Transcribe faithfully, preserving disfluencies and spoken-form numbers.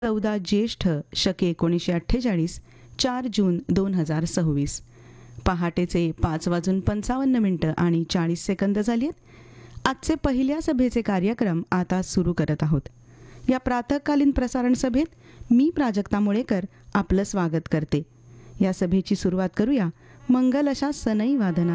चौदा ज्येष्ठ शके एकोणीसशे अठ्ठेचाळीस, चार जून दोन हजार सव्वीस. पहाटेचे पाच वाजून पंचावन्न मिनटं आणि चाळीस सेकंद झाली आहेत. आजचे पहिल्या सभेचे कार्यक्रम आता सुरू करत आहोत. या प्रातःकालीन प्रसारण सभेत मी प्राजक्ता मुळेकर आपलं स्वागत करते. या सभेची सुरुवात करूया मंगल अशा सनई वादना